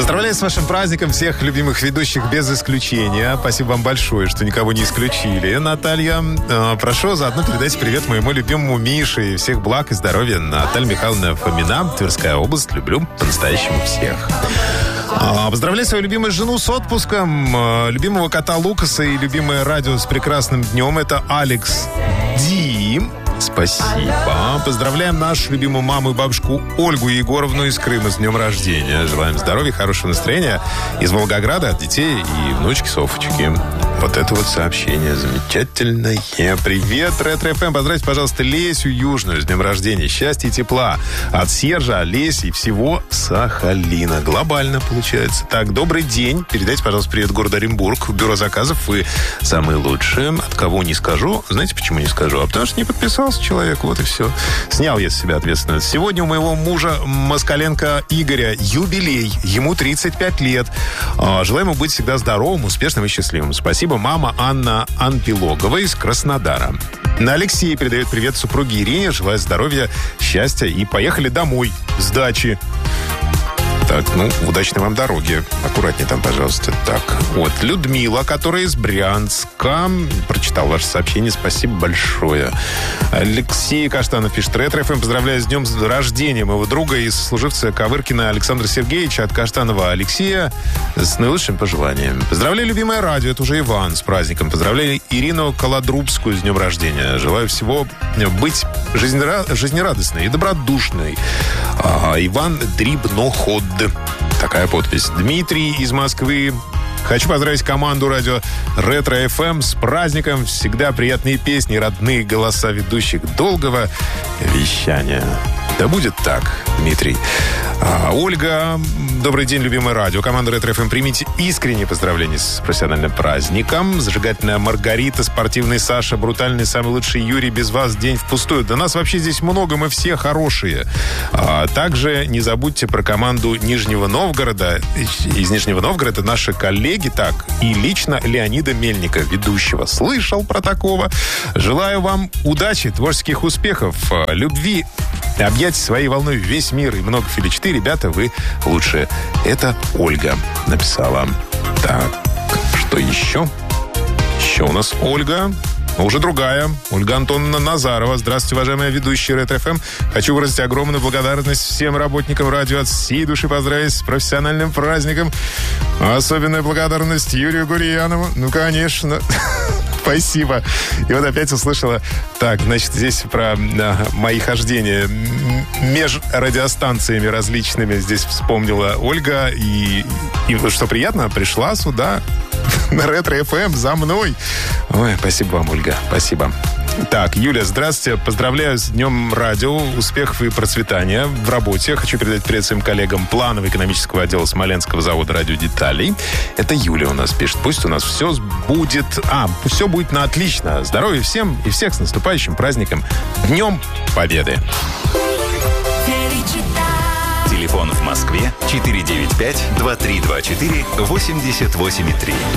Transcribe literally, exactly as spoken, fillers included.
Поздравляю с вашим праздником всех любимых ведущих без исключения. Спасибо вам большое, что никого не исключили. Наталья, э, прошу заодно передать привет моему любимому Мише. Всех благ и здоровья. Наталья Михайловна Фомина, Тверская область. Люблю по-настоящему всех. А, поздравляю свою любимую жену с отпуском, а, любимого кота Лукаса и любимое радио с прекрасным днем. Это Алекс Ди. Спасибо. Поздравляем нашу любимую маму и бабушку Ольгу Егоровну из Крыма с днем рождения. Желаем здоровья, хорошего настроения. Из Волгограда от детей и внучки Софочки. Вот это вот сообщение замечательное. Привет, Ретро-эф эм. Поздравьте, пожалуйста, Лесю Южную с днем рождения. Счастья и тепла. От Сержа, Олеси и всего Сахалина. Глобально получается. Так, добрый день. Передайте, пожалуйста, привет городу Оренбург. Бюро заказов. Вы самые лучшие. От кого не скажу. Знаете, почему не скажу? А потому что не подписался человек. Вот и все. Снял я с себя ответственность. Сегодня у моего мужа Москаленко Игоря юбилей. Ему тридцать пять лет. Желаем ему быть всегда здоровым, успешным и счастливым. Спасибо. Мама Анна Анпилогова из Краснодара. На Алексей передает привет супруге Ирине. Желаю здоровья, счастья и поехали домой с дачи. Так, ну, удачной вам дороги. Аккуратнее там, пожалуйста. Так, вот, Людмила, которая из Брянска. Прочитал ваше сообщение, спасибо большое. Алексей Каштанов пишет: Ретро-эф эм, поздравляю с днем рождения моего друга и сослуживца Ковыркина Александра Сергеевича. От Каштанова Алексея с наилучшим пожеланием. Поздравляю любимое радио, это уже Иван с праздником. Поздравляю Ирину Колодрубскую с днем рождения. Желаю всего быть жизнерадостной и добродушной. А, Иван Дрибноход. Такая подпись. Дмитрий из Москвы. Хочу поздравить команду радио Ретро-эф эм с праздником. Всегда приятные песни, родные голоса ведущих долгого вещания. Да будет так, Дмитрий. А, Ольга, добрый день, любимое радио. Команда Ретро-эф эм, примите искренние поздравления с профессиональным праздником. Зажигательная Маргарита, спортивный Саша, брутальный самый лучший Юрий. Без вас день впустую. Да нас вообще здесь много, мы все хорошие. А, также не забудьте про команду Нижнего Новгорода. Из Нижнего Новгорода наши коллеги, так, и лично Леонида Мельника, ведущего. Слышал про такого. Желаю вам удачи, творческих успехов, любви, объять своей волной весь мир и много филичты. Ребята, вы лучшие. Это Ольга написала. Так, что еще? Еще у нас Ольга. Уже другая. Ольга Антоновна Назарова. Здравствуйте, уважаемая ведущая Ретро-эф эм. Хочу выразить огромную благодарность всем работникам радио. От всей души поздравить с профессиональным праздником. Особенная благодарность Юрию Гурьянову. Ну, конечно. Спасибо. И вот опять услышала. Так, значит, здесь про да, мои хождения между радиостанциями различными. Здесь вспомнила Ольга. И, и что приятно, пришла сюда на Ретро-эф эм за мной. Ой, спасибо вам, Ольга. Спасибо. Так, Юля, здравствуйте. Поздравляю с Днем радио. Успехов и процветания в работе. Хочу передать привет своим коллегам планового экономического отдела Смоленского завода радиодеталей. Это Юля у нас пишет. Пусть у нас все будет... А, все будет на отлично. Здоровья всем и всех с наступающим праздником. Днем Победы. Телефон в Москве четыре девять пять два три два четыре восемьдесят восемь три.